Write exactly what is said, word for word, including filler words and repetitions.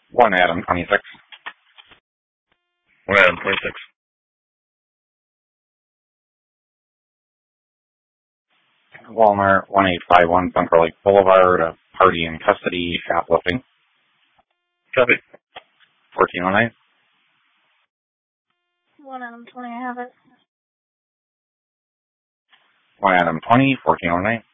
One Adam, twenty-six. One Adam, twenty-six. Walmart, one eight five one Bunker Lake Boulevard, a party in custody, shoplifting. Copy. fourteen oh nine. One Adam, twenty, I have it. One Adam, twenty, fourteen oh nine.